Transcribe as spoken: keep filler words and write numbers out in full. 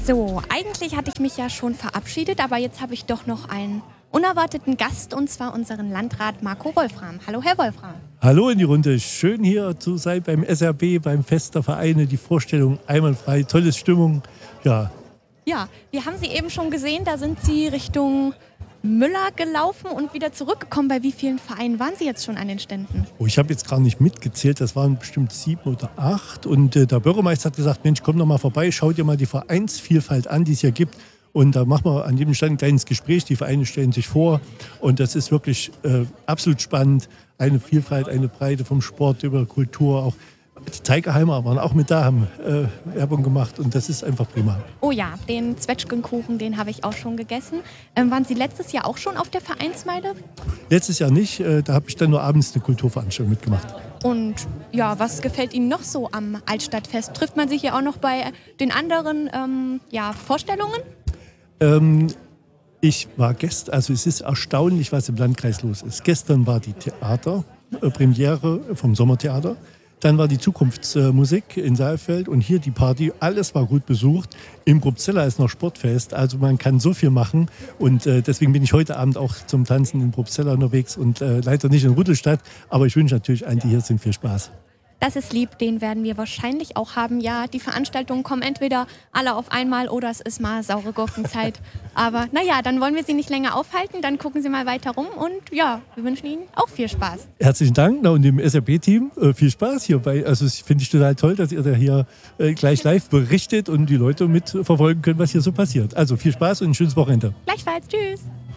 So, eigentlich hatte ich mich ja schon verabschiedet, aber jetzt habe ich doch noch einen unerwarteten Gast, und zwar unseren Landrat Marco Wolfram. Hallo, Herr Wolfram. Hallo in die Runde. Schön hier zu sein beim S R B, beim Fest der Vereine. Die Vorstellung einwandfrei, tolle Stimmung. Ja. Ja, wir haben Sie eben schon gesehen, da sind Sie Richtung Müller gelaufen und wieder zurückgekommen. Bei wie vielen Vereinen waren Sie jetzt schon an den Ständen? Oh, ich habe jetzt gar nicht mitgezählt, das waren bestimmt sieben oder acht. Und äh, der Bürgermeister hat gesagt, Mensch, komm doch mal vorbei, schau dir mal die Vereinsvielfalt an, die es hier gibt. Und da machen wir an jedem Stand ein kleines Gespräch. Die Vereine stellen sich vor und das ist wirklich äh, absolut spannend. Eine Vielfalt, eine Breite vom Sport über Kultur. Auch die Teigerheimer waren auch mit da, haben äh, Werbung gemacht und das ist einfach prima. Oh ja, den Zwetschgenkuchen, den habe ich auch schon gegessen. Ähm, waren Sie letztes Jahr auch schon auf der Vereinsmeile? Letztes Jahr nicht, äh, da habe ich dann nur abends eine Kulturveranstaltung mitgemacht. Und ja, was gefällt Ihnen noch so am Altstadtfest? Trifft man sich hier auch noch bei den anderen ähm, ja, Vorstellungen? Ähm, ich war gestern, also es ist erstaunlich, was im Landkreis los ist. Gestern war die Theaterpremiere vom Sommertheater. Dann war die Zukunftsmusik in Saalfeld und hier die Party. Alles war gut besucht. Im Probstzella ist noch Sportfest, also man kann so viel machen. Und äh, deswegen bin ich heute Abend auch zum Tanzen in Probstzella unterwegs und äh, leider nicht in Rüttelstadt. Aber ich wünsche natürlich allen, die hier sind, viel Spaß. Das ist lieb, den werden wir wahrscheinlich auch haben. Ja, die Veranstaltungen kommen entweder alle auf einmal oder es ist mal saure Gurkenzeit. Aber naja, dann wollen wir Sie nicht länger aufhalten, dann gucken Sie mal weiter rum und ja, wir wünschen Ihnen auch viel Spaß. Herzlichen Dank. Na, und dem S R B-Team äh, viel Spaß hierbei. Also das finde ich total toll, dass ihr da hier äh, gleich live berichtet und die Leute mitverfolgen können, was hier so passiert. Also viel Spaß und ein schönes Wochenende. Gleichfalls, tschüss.